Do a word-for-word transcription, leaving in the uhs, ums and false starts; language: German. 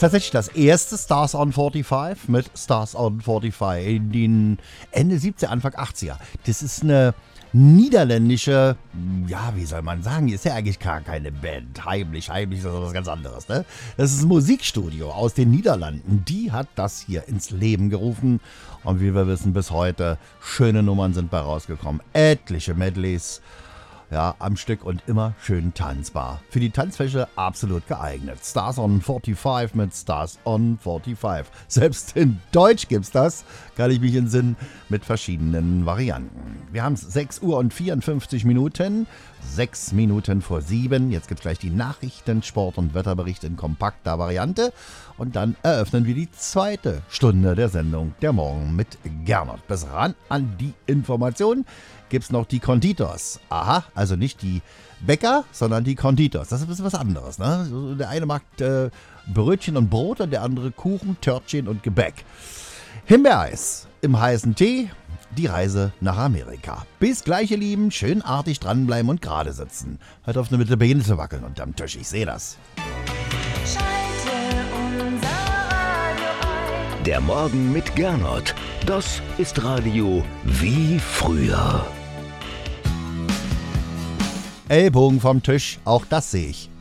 tatsächlich das erste Stars on fünfundvierzig mit Stars on fünfundvierzig in den Ende siebziger, Anfang achtziger. Das ist eine niederländische, ja, wie soll man sagen, ist ja eigentlich gar keine Band. Heimlich, heimlich ist das was ganz anderes, ne? Das ist ein Musikstudio aus den Niederlanden. Die hat das hier ins Leben gerufen. Und wie wir wissen, bis heute schöne Nummern sind bei rausgekommen. Etliche Medleys. Ja, am Stück und immer schön tanzbar. Für die Tanzfläche absolut geeignet. Stars on fünfundvierzig mit Stars on fünfundvierzig. Selbst in Deutsch gibt's das, kann ich mich entsinnen, mit verschiedenen Varianten. Wir haben es sechs Uhr und vierundfünfzig Minuten, sechs Minuten vor sieben. Jetzt gibt's gleich die Nachrichten, Sport- und Wetterbericht in kompakter Variante. Und dann eröffnen wir die zweite Stunde der Sendung Der Morgen mit Gernot. Bis ran an die Informationen gibt's noch die Konditors. Aha, also nicht die Bäcker, sondern die Konditors. Das ist ein bisschen was anderes, ne? Der eine mag äh, Brötchen und Brot und der andere Kuchen, Törtchen und Gebäck. Himbeereis im heißen Tee, die Reise nach Amerika. Bis gleich, ihr Lieben. Schön artig dranbleiben und gerade sitzen. Hört auf, eine Beine zu wackeln unterm Tisch. Ich sehe das. Der Morgen mit Gernot. Das ist Radio wie früher. Ellbogen vom Tisch, auch das sehe ich.